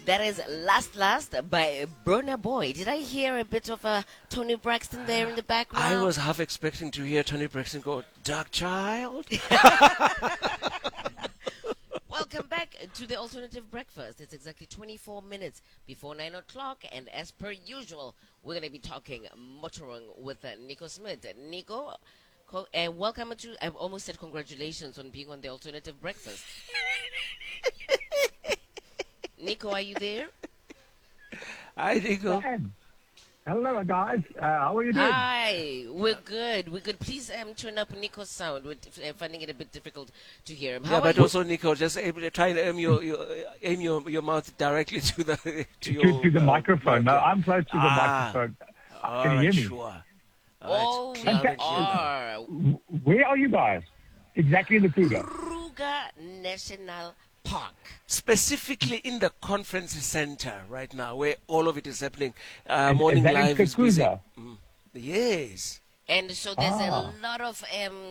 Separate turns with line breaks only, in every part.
That is Last by Burna Boy. Did I hear a bit of Tony Braxton there in the
I
background?
was half expecting to hear Tony Braxton go, Dark Child.
Welcome back to the Alternative Breakfast. It's exactly 24 minutes before 9 o'clock, and as per usual, we're going to be talking motoring with Nico Smith. Nico, welcome to, I've almost said congratulations on being on the Alternative Breakfast. Nico, are you there?
Hi, Nico.
Hello, guys. How are you doing?
Hi, we're good. We're good. Please turn up Nico's sound. We're finding it a bit difficult to hear him. How
Yeah,
are
but
you?
also, Nico, just try and aim your mouth directly to the
microphone. No, I'm close to the microphone. Can you hear me?
Sure.
Oh, we
Okay.
are.
Where are you guys? Exactly in the Kruger.
Kruger National Park.
Specifically in the conference center right now, where all of it is happening.
Is
Morning
that in
Live is busy.
Kakuza?
Yes.
And so there's a lot of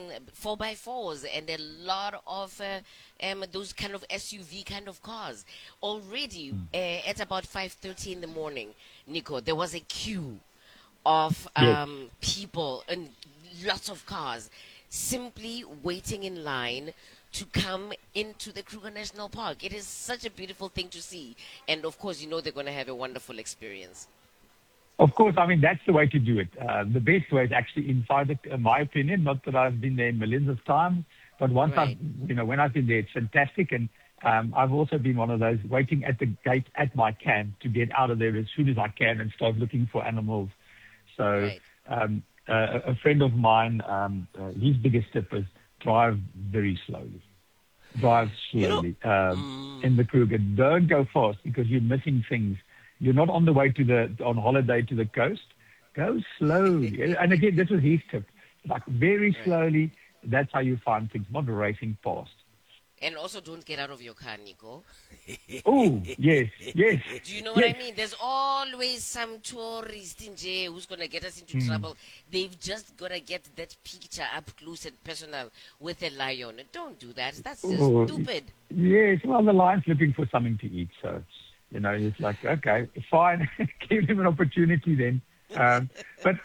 4x4s and a lot of those kind of SUV kind of cars. Already at about 5:30 in the morning, Nico, there was a queue of people and lots of cars simply waiting in line to come into the Kruger National Park. It is such a beautiful thing to see. And of course, you know they're going to have a wonderful experience.
Of course, I mean, that's the way to do it. The best way is actually inside, in my opinion, not that I've been there millions of times, but once
Right.
when I've been there, it's fantastic. And I've also been one of those waiting at the gate at my camp to get out of there as soon as I can and start looking for animals. So
Right.
a friend of mine, his biggest tip is drive very slowly. Drive slowly in the Kruger. Don't go fast because you're missing things. You're not on the way on holiday to the coast. Go slowly. And again, this was his tip. Like very slowly. That's how you find things, not racing fast.
And also don't get out of your car, Nico.
Oh, yes.
Do you know what
Yes.
I mean? There's always some tourist in jail who's going to get us into trouble. They've just got to get that picture up close and personal with a lion. Don't do that. That's just
Oh,
stupid.
Yes, well, the lion's looking for something to eat, so it's like, okay, fine, give him an opportunity then. But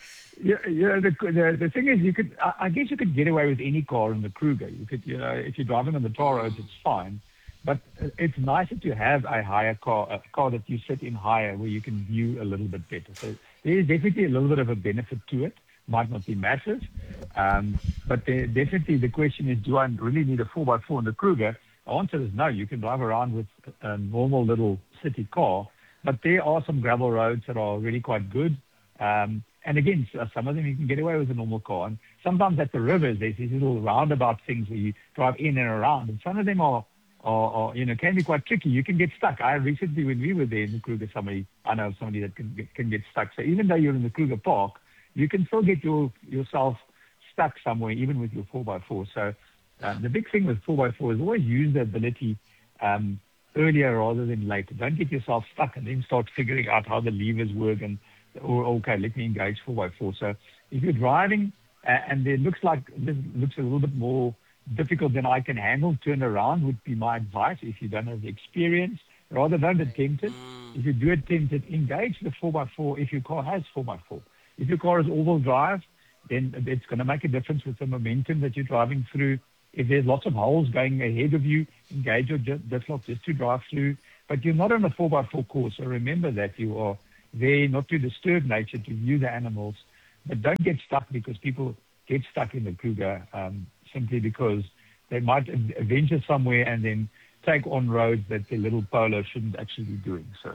the thing is, I guess you could get away with any car in the Kruger. You could, if you're driving on the tar roads, it's fine. But it's nicer to have a higher car, a car that you sit in higher, where you can view a little bit better. So there is definitely a little bit of a benefit to it. Might not be massive, but definitely the question is, do I really need a 4x4 in the Kruger? The answer is no. You can drive around with a normal little city car, but there are some gravel roads that are really quite good. And again, some of them you can get away with a normal car. And sometimes at the rivers, there's these little roundabout things where you drive in and around, and some of them are can be quite tricky. You can get stuck. I recently, when we were there in the Kruger, I know somebody that can get stuck. So even though you're in the Kruger Park, you can still get yourself stuck somewhere, even with your 4x4. So the big thing with 4x4 is always use the ability earlier rather than later. Don't get yourself stuck and then start figuring out how the levers work okay, let me engage 4x4. So if you're driving and it looks like this looks a little bit more difficult than I can handle, turn around would be my advice. If you don't have the experience, rather don't attempt it. If you do attempt it, engage the 4x4 if your car has 4x4. If your car is all-wheel drive, then it's going to make a difference with the momentum that you're driving through. If there's lots of holes going ahead of you, engage your diff lock just to drive through. But you're not on a 4x4 course, so remember that you are there not to disturb nature, to view the animals. But don't get stuck, because people get stuck in the Kruger simply because they might venture somewhere and then take on roads that their little Polo shouldn't actually be doing. So.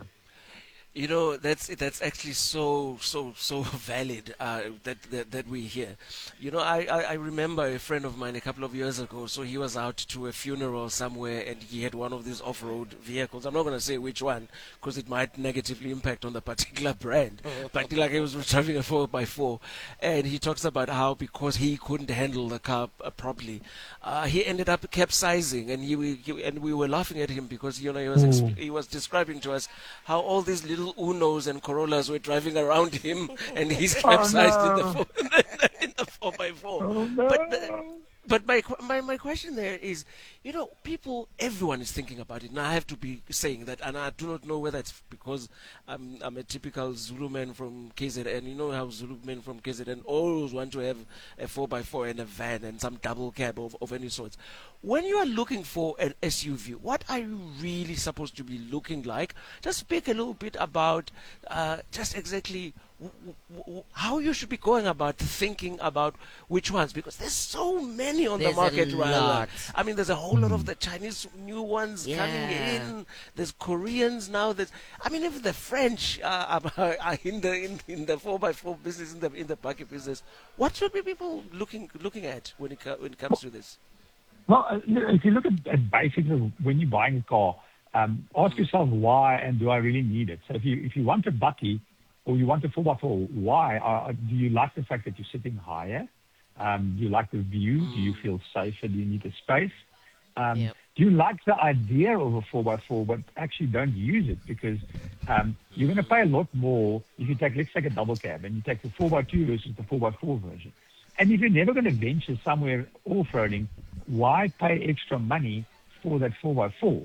That's actually so valid that we hear. I remember a friend of mine a couple of years ago. So he was out to a funeral somewhere, and he had one of these off-road vehicles. I'm not going to say which one because it might negatively impact on the particular brand. But like he was driving a 4x4, and he talks about how because he couldn't handle the car properly, he ended up capsizing, and and we were laughing at him because he was describing to us how all these little Unos and Corollas were driving around him, and he's capsized in the 4x4.
Oh, no.
But my question there is, people, everyone is thinking about it. Now I have to be saying that, and I do not know whether it's because I'm a typical Zulu man from KZN. You know how Zulu men from KZN always want to have a 4x4 and a van and some double cab of any sorts. When you are looking for an SUV, what are you really supposed to be looking like? Just speak a little bit about just exactly how you should be going about thinking about which ones, because there's so many on the
There's a
market right now.
lot.
I mean, there's a whole lot of the Chinese new ones coming
Yeah.
in. There's Koreans now. Even the French are in the 4x4 business, in the bucket business. What should be people looking at when it comes to this?
Well, if you look at basically when you're buying a car, ask yourself why and do I really need it? So if you want a bakkie or you want a 4x4, why? Do you like the fact that you're sitting higher? Do you like the view? Do you feel safer? Do you need the space?
Yep.
Do you like the idea of a 4x4 but actually don't use it? Because you're going to pay a lot more if you let's take a double cab and you take the 4x2 versus the 4x4 version. And if you're never going to venture somewhere off-roading, why pay extra money for that 4x4?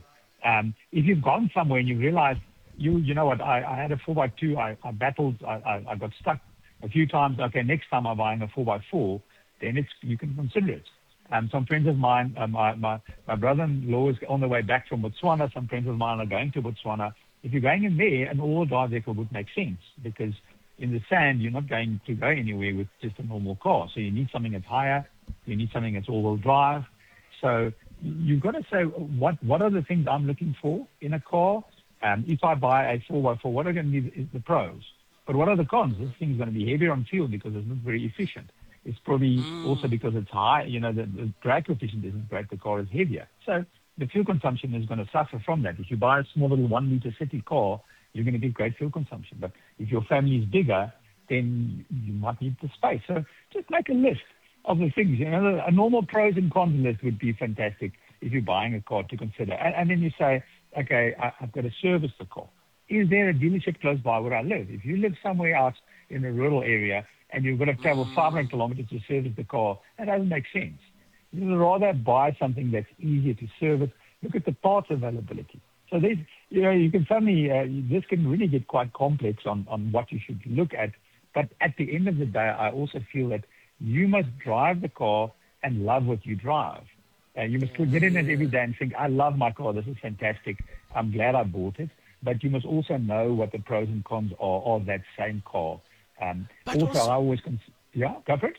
If you've gone somewhere and you realize, you know what, I had a 4x2, I battled, I got stuck a few times. Okay, next time I'm buying a 4x4, then you can consider it. Some friends of mine, my brother-in-law is on the way back from Botswana. Some friends of mine are going to Botswana. If you're going in there, an all-wheel drive vehicle would make sense, because in the sand, you're not going to go anywhere with just a normal car. So you need something that's higher. You need something that's all-wheel drive. So you've got to say, what are the things I'm looking for in a car? If I buy a 4x4, what are going to be the pros? But what are the cons? This thing is going to be heavier on fuel because it's not very efficient. It's probably also because it's high. The drag coefficient isn't great. The car is heavier. So the fuel consumption is going to suffer from that. If you buy a small little 1-liter city car, you're going to get great fuel consumption. But if your family is bigger, then you might need the space. So just make a list of the things. A normal pros and cons list would be fantastic if you're buying a car to consider. And then you say, okay, I've got to service the car. Is there a dealership close by where I live? If you live somewhere out in a rural area and you've got to travel 500 kilometers to service the car, that doesn't make sense. You'd rather buy something that's easier to service. Look at the parts availability. So there's, you can suddenly, this can really get quite complex on what you should look at. But at the end of the day, I also feel that you must drive the car and love what you drive. You must get in it every day and think, I love my car. This is fantastic. I'm glad I bought it. But you must also know what the pros and cons are of that same car. Also, I always go for it.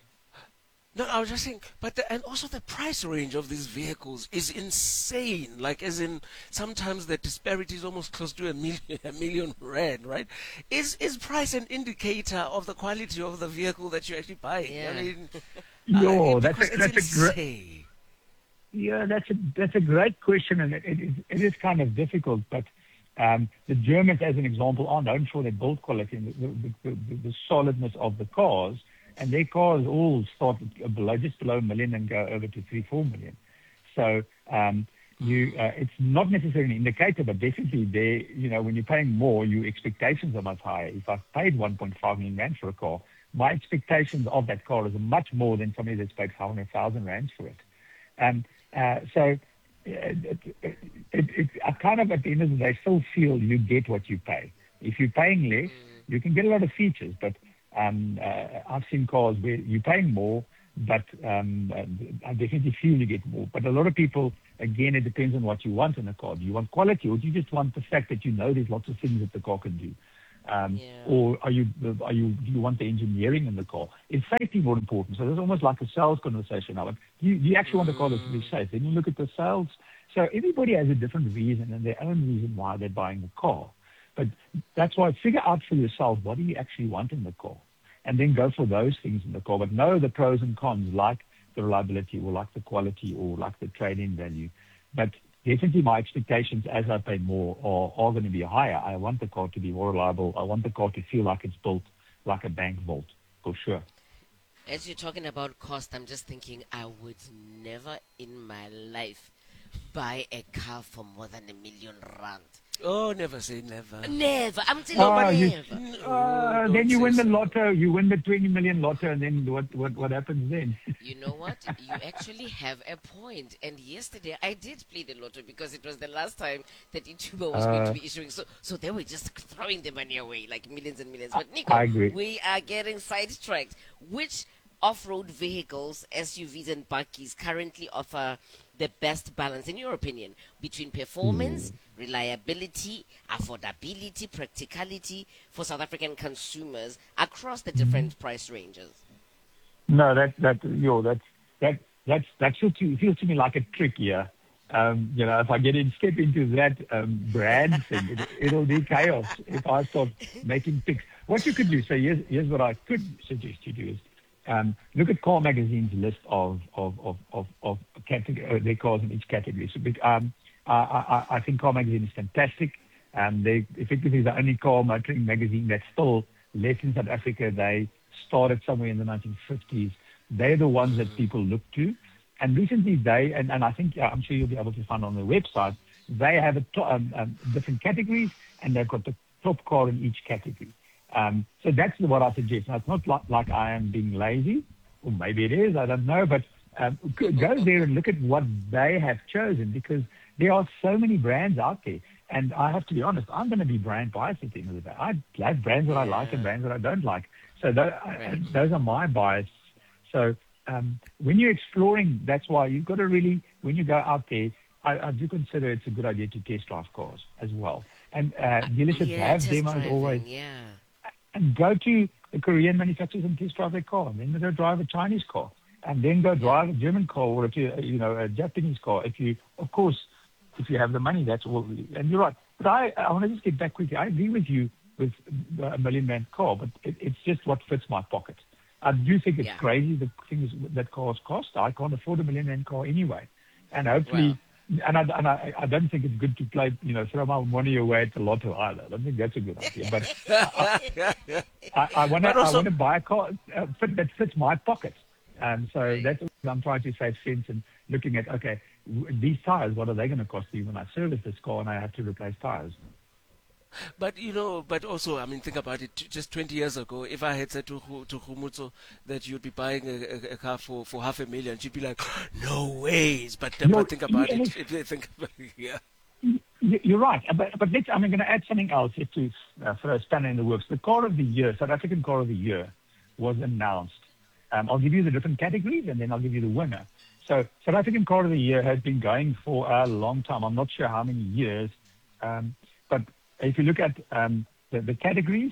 No, I was just saying, and also the price range of these vehicles is insane. Like, as in, sometimes the disparity is almost close to a million rand, right? Is price an indicator of the quality of the vehicle that you're actually buying?
Yeah.
I mean,
that's
insane.
That's a great question, and it is kind of difficult. But the Germans, as an example, are known for their build quality and the solidness of the cars. And their cars all start just below $1 million and go over to $3-4 million. So it's not necessarily an indicator, but definitely when you're paying more, your expectations are much higher. If I've paid 1.5 million rand for a car, my expectations of that car is much more than somebody that's paid 500,000 rand for it. So I kind of, at the end of the day, still feel you get what you pay. If you're paying less, you can get a lot of features, but I've seen cars where you're paying more, but I definitely feel you get more. But a lot of people, again, it depends on what you want in a car. Do you want quality, or do you just want the fact that there's lots of things that the car can do? Or do you want the engineering in the car? Is safety more important? So there's almost like a sales conversation now. Do you actually want a car that's really safe? Then you look at the sales. So everybody has a different reason and their own reason why they're buying a car. But that's why figure out for yourself, what do you actually want in the car? And then go for those things in the car. But know the pros and cons, like the reliability or like the quality or like the trade-in value. But definitely my expectations as I pay more are going to be higher. I want the car to be more reliable. I want the car to feel like it's built like a bank vault, for sure.
As you're talking about cost, I'm just thinking I would never in my life buy a car for more than R1 million?
Oh, never say never.
Never. I'm telling you, never.
Don't
then you
say
win the
so.
lotto. You win the 20 million lotto, and then what happens then?
You know what? You actually have a point. And yesterday I did play the lotto because it was the last time that Ituba was going to be issuing. So they were just throwing the money away, like millions and millions. But Nico,
I agree.
we are getting sidetracked. Which off-road vehicles, SUVs and buggies currently offer the best balance, in your opinion, between performance, reliability, affordability, practicality for South African consumers across the different price ranges?
No, that feels to me like a trick here. If I step into that brand thing, it'll be chaos if I start making picks. What you could do, so here's what I could suggest you do is look at Car Magazine's list of their cars in each category. So, I think Car Magazine is fantastic. They effectively the only car motoring magazine that's still left in South Africa. They started somewhere in the 1950s. They're the ones that people look to. And recently and I think I'm sure you'll be able to find on their website, they have different categories, and they've got the top car in each category. So that's what I suggest. Now, it's not like I am being lazy, or maybe it is, I don't know, but go there and look at what they have chosen, because there are so many brands out there. And I have to be honest, I'm going to be brand biased at the end of the day. I like brands that I like and brands that I don't like. So those are my bias. So when you're exploring, that's why you've got to really, when you go out there, I do consider it's a good idea to test drive cars as well. And dealerships have demos always.
Yeah.
And go to the Korean manufacturers and test drive their car. And then go drive a Chinese car. And then go drive a German car or a Japanese car. If you have the money, that's all. And you're right. But I want to just get back quickly. I agree with you with the $1 million car, but it's just what fits my pocket. I do think it's crazy the things that cars cost. I can't afford a $1 million car anyway. And hopefully, and I don't think it's good to play, throw my money away at the lotto either. I don't think that's a good idea. But I want to buy a car that fits my pocket. And so that's what I'm trying to save sense and looking at, okay, these tires, what are they going to cost me when I service this car and I have to replace tires?
But also, I mean, think about it. Just 20 years ago, if I had said to Khumutso that you'd be buying a car for $500,000, she'd be like, "No ways." But think about it. Think about it. Yeah.
You're right. But I'm going to add something else to throw a spanner in the works. The car of the year, South African car of the year, was announced. I'll give you the different categories and then I'll give you the winner. So South African car of the year has been going for a long time. I'm not sure how many years, but if you look at the categories,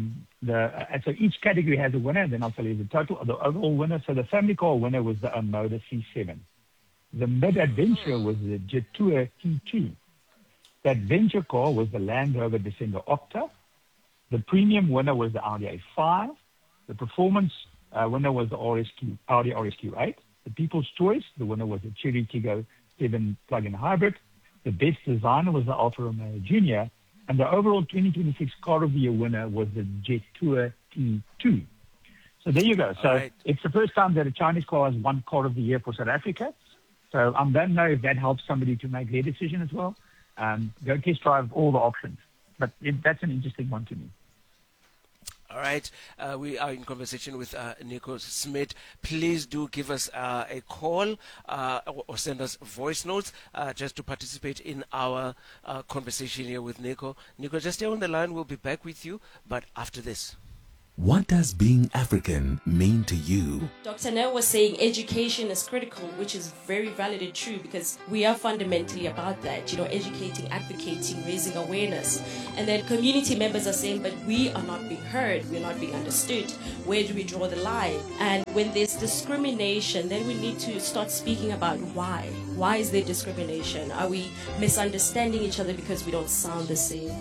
so each category has a winner, and then I'll tell you the overall winner. So the family car winner was the Moda C7. The mid-adventure was the Jetour T2. The adventure car was the Land Rover Defender Octa. The premium winner was the Audi A5. The performance winner was the Audi RSQ 8. The People's Choice, the winner was the Chery Tiggo 7 plug-in hybrid. The best designer was the Alfa Romeo Junior. And the overall 2026 car of the year winner was the Jetour T2. So there you go. So It's the first time that a Chinese car has won car of the year for South Africa. So I don't know if that helps somebody to make their decision as well. Go test drive all the options. But that's an interesting one to me.
All right. We are in conversation with Nico Smit. Please do give us a call or send us voice notes just to participate in our conversation here with Nico. Nico, just stay on the line. We'll be back with you, but after this.
What does being African mean to you?
Dr. Nell was saying education is critical, which is very valid and true because we are fundamentally about that, educating, advocating, raising awareness. And then community members are saying, but we are not being heard, we're not being understood. Where do we draw the line? And when there's discrimination, then we need to start speaking about why. Why is there discrimination? Are we misunderstanding each other because we don't sound the same?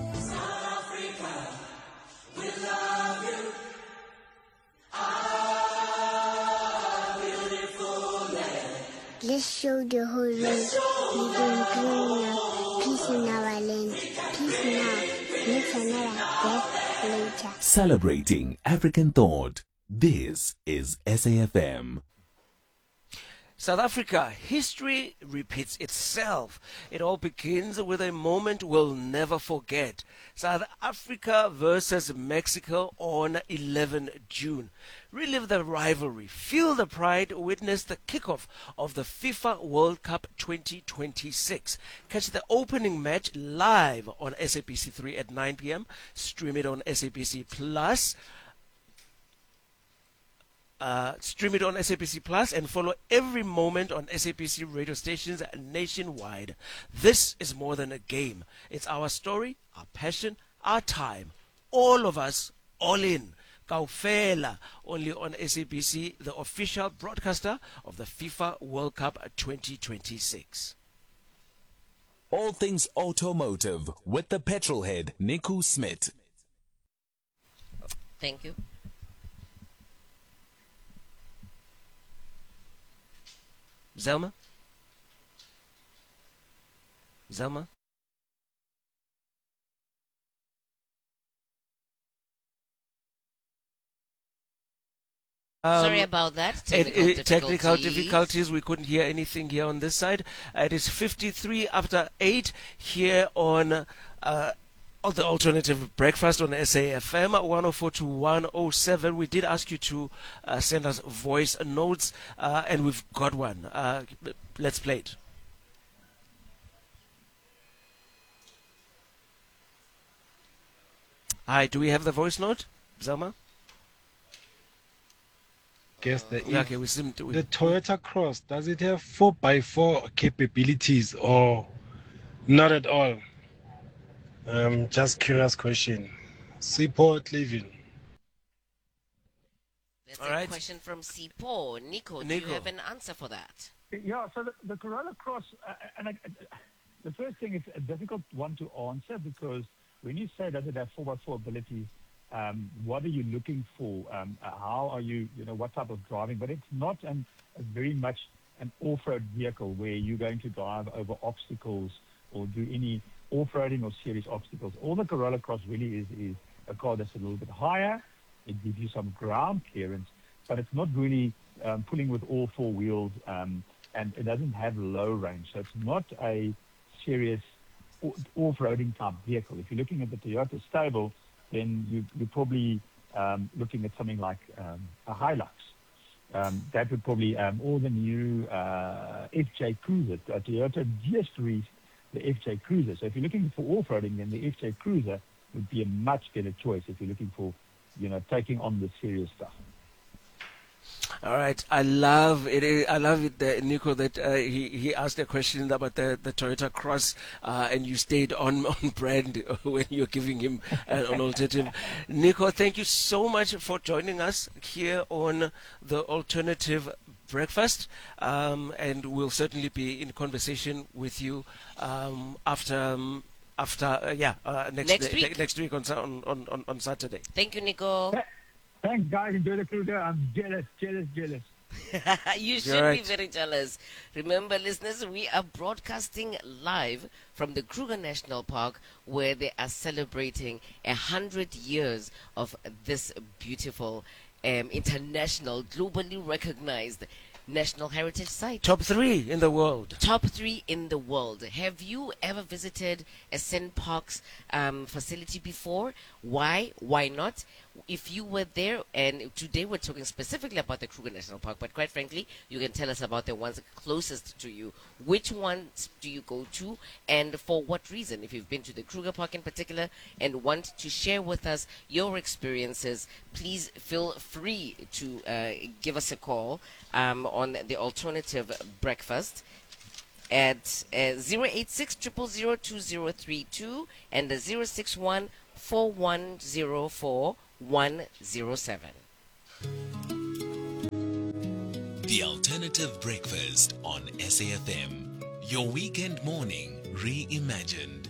Let's show the whole world we don't bring now. Peace in our land. Peace now. Let's another death later.
Celebrating African thought. This is SAFM.
South Africa, history repeats itself. It all begins with a moment we'll never forget. South Africa versus Mexico on 11 June. Relive the rivalry, feel the pride, witness the kickoff of the FIFA World Cup 2026. Catch the opening match live on SABC3 at 9 p.m. Stream it on SABC Plus. Stream it on SABC Plus and follow every moment on SABC radio stations nationwide. This is more than a game. It's our story, our passion, our time. All of us, all in. Kaufela, only on SABC, the official broadcaster of the FIFA World Cup 2026.
All things automotive with the petrolhead Nico Smith.
Thank you.
Zelma? Zelma?
Sorry about that.
Technical difficulties. We couldn't hear anything here on this side. It is 53 after 8 here on the Alternative Breakfast on SAFM 104 to 107. We did ask you to send us voice notes, and we've got one. Let's play it. Hi, do we have the voice note, Zelma?
Guess the
Okay, we seem to.
the Toyota Cross, does it have 4x4 capabilities or not at all? Just curious question. Seaport living.
That's
All
a
right.
question from Sipo. Nico, do
Nico.
you have an answer for that?
Yeah, so the Corolla Cross, the first thing is a difficult one to answer because when you say does it have 4x4 abilities, what are you looking for? How are you, what type of driving? But it's not a very much an off-road vehicle where you're going to drive over obstacles or do any off-roading or serious obstacles. All the Corolla Cross really is a car that's a little bit higher. It gives you some ground clearance, but it's not really pulling with all four wheels, and it doesn't have low range. So it's not a serious off-roading type vehicle. If you're looking at the Toyota stable, then you're probably looking at something like a Hilux. That would probably, or the new FJ Cruiser. Toyota just released the FJ Cruiser. So if you're looking for off-roading, then the FJ Cruiser would be a much better choice if you're looking for, taking on the serious stuff.
All right, I love it. I love it, Nico, that he asked a question about the Toyota Cross, and you stayed on brand when you're giving him an alternative. Nico, thank you so much for joining us here on the Alternative Breakfast, and we'll certainly be in conversation with you after next week on Saturday.
Thank you, Nico.
Thanks, guys. Enjoy the Kruger. I'm jealous.
You should
You're
be
right.
very jealous. Remember, listeners, we are broadcasting live from the Kruger National Park where they are celebrating 100 years of this beautiful, international, globally recognized National Heritage Site.
Top 3 in the world.
Top 3 in the world. Have you ever visited a St. Parks facility before? Why? Why not? If you were there, and today we're talking specifically about the Kruger National Park, but quite frankly, you can tell us about the ones closest to you. Which ones do you go to, and for what reason? If you've been to the Kruger Park in particular and want to share with us your experiences, please feel free to give us a call on the Alternative Breakfast at 086 000 2032 and the 061 4104 107.
The Alternative Breakfast on SAFM. Your weekend morning reimagined.